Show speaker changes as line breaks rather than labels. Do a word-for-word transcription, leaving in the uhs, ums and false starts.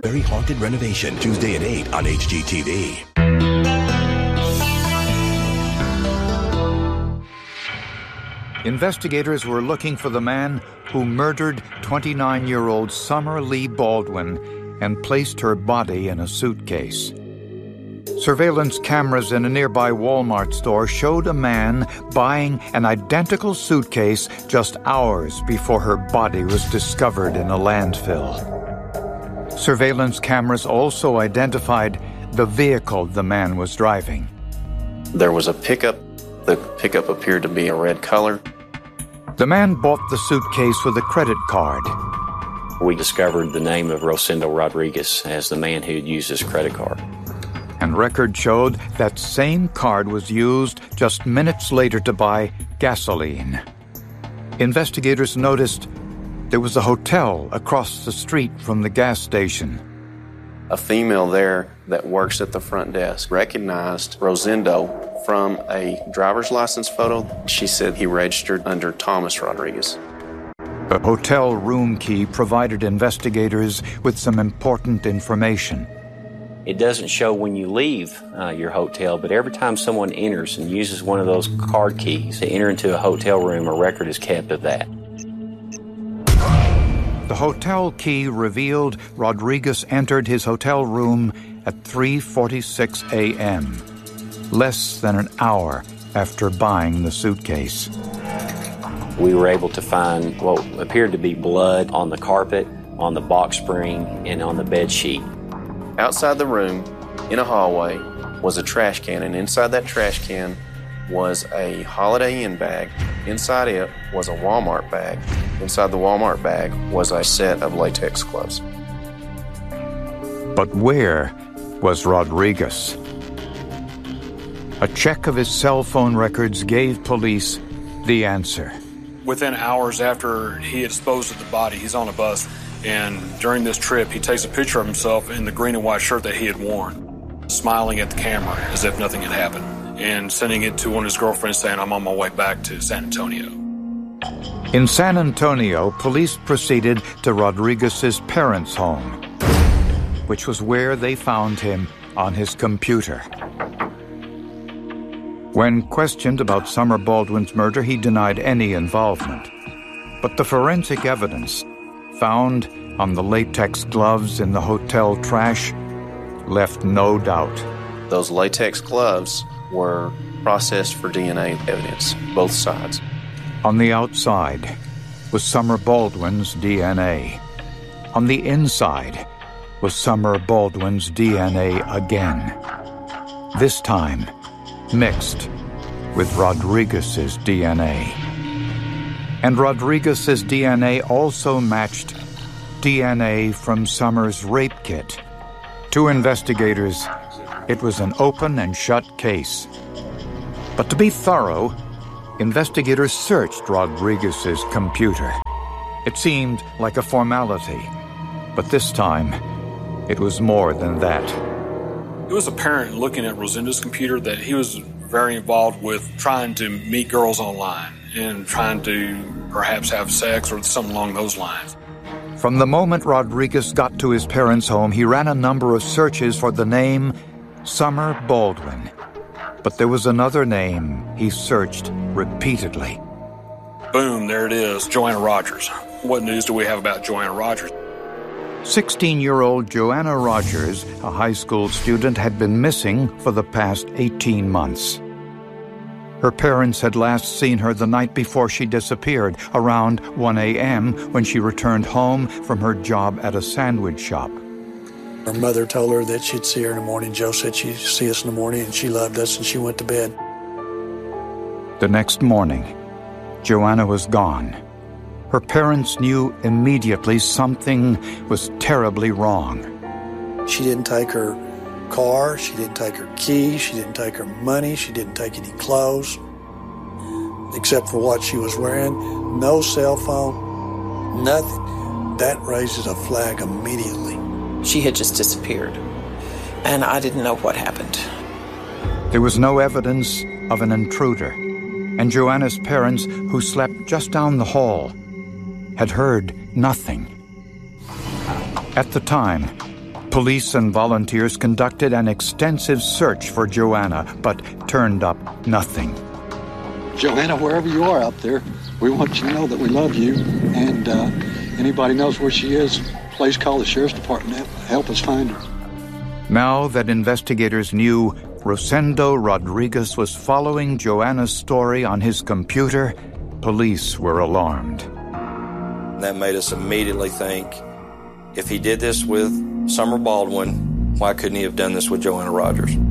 Very Haunted Renovation, Tuesday at eight on H G T V.
Investigators were looking for the man who murdered twenty-nine-year-old Summer Lee Baldwin and placed her body in a suitcase. Surveillance cameras in a nearby Walmart store showed a man buying an identical suitcase just hours before her body was discovered in a landfill. Surveillance cameras also identified the vehicle the man was driving.
There was a pickup. The pickup appeared to be a red color.
The man bought the suitcase with a credit card.
We discovered the name of Rosendo Rodriguez as the man who had used his credit card.
And record showed that same card was used just minutes later to buy gasoline. Investigators noticed there was a hotel across the street from the gas station.
A female there that works at the front desk recognized Rosendo from a driver's license photo. She said he registered under Thomas Rodriguez.
The hotel room key provided investigators with some important information.
It doesn't show when you leave uh, your hotel, but every time someone enters and uses one of those card keys to enter into a hotel room, a record is kept of that.
The hotel key revealed Rodriguez entered his hotel room at three forty-six a.m., less than an hour after buying the suitcase.
We were able to find what appeared to be blood on the carpet, on the box spring, and on the bed sheet. Outside the room, in a hallway, was a trash can, and inside that trash can was a Holiday Inn bag. Inside it was a Walmart bag. Inside the Walmart bag was a set of latex gloves.
But where was Rodriguez? A check of his cell phone records gave police the answer.
Within hours after he had disposed of the body, he's on a bus, and during this trip, he takes a picture of himself in the green and white shirt that he had worn, smiling at the camera as if nothing had happened, and sending it to one of his girlfriends saying, "I'm on my way back to San Antonio."
In San Antonio, police proceeded to Rodriguez's parents' home, which was where they found him on his computer. When questioned about Summer Baldwin's murder, he denied any involvement. But the forensic evidence found on the latex gloves in the hotel trash left no doubt.
Those latex gloves were processed for D N A evidence, both sides.
On the outside was Summer Baldwin's D N A. On the inside was Summer Baldwin's D N A again. This time, mixed with Rodriguez's D N A. And Rodriguez's D N A also matched D N A from Summer's rape kit. To investigators, it was an open and shut case. But to be thorough, investigators searched Rodriguez's computer. It seemed like a formality, but this time, it was more than that.
It was apparent looking at Rosendo's computer that he was very involved with trying to meet girls online and trying to perhaps have sex or something along those lines.
From the moment Rodriguez got to his parents' home, he ran a number of searches for the name Summer Baldwin. But there was another name he searched repeatedly.
Boom, there it is, Joanna Rogers. What news do we have about Joanna Rogers?
sixteen-year-old Joanna Rogers, a high school student, had been missing for the past eighteen months. Her parents had last seen her the night before she disappeared, around one a.m. when she returned home from her job at a sandwich shop.
Her mother told her that she'd see her in the morning. Joe said she'd see us in the morning, and she loved us, and she went to bed.
The next morning, Joanna was gone. Her parents knew immediately something was terribly wrong.
She didn't take her car, she didn't take her keys, she didn't take her money, she didn't take any clothes, except for what she was wearing. No cell phone, nothing. That raises a flag immediately.
She had just disappeared, and I didn't know what happened.
There was no evidence of an intruder, and Joanna's parents, who slept just down the hall, had heard nothing. At the time, Police and volunteers conducted an extensive search for Joanna, but turned up nothing.
Joanna, wherever you are out there, we want you to know that we love you, and uh, anybody knows where she is, please call the Sheriff's Department to help us find her.
Now that investigators knew Rosendo Rodriguez was following Joanna's story on his computer, police were alarmed.
That made us immediately think, if he did this with Summer Baldwin, why couldn't he have done this with Joanna Rogers?